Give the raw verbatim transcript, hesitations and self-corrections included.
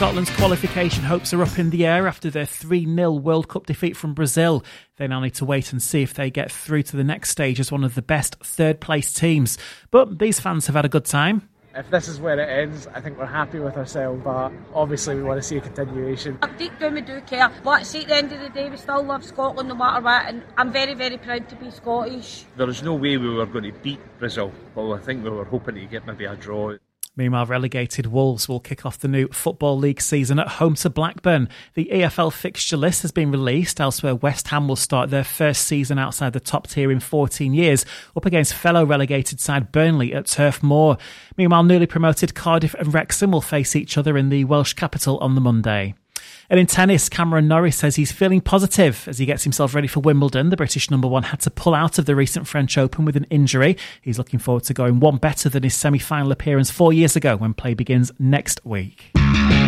Scotland's qualification hopes are up in the air after their three nil World Cup defeat from Brazil. They now need to wait and see if they get through to the next stage as one of the best third-place teams. But these fans have had a good time. If this is where it ends, I think we're happy with ourselves, but obviously we want to see a continuation. Deep down we do care, but see, at the end of the day we still love Scotland no matter what, and I'm very, very proud to be Scottish. There was no way we were going to beat Brazil, but I think we were hoping to get maybe a draw. Meanwhile, relegated Wolves will kick off the new Football League season at home to Blackburn. The E F L fixture list has been released. Elsewhere, West Ham will start their first season outside the top tier in fourteen years, up against fellow relegated side Burnley at Turf Moor. Meanwhile, newly promoted Cardiff and Wrexham will face each other in the Welsh capital on the Monday. And in tennis, Cameron Norrie says he's feeling positive as he gets himself ready for Wimbledon. The British number one had to pull out of the recent French Open with an injury. He's looking forward to going one better than his semi-final appearance four years ago when play begins next week.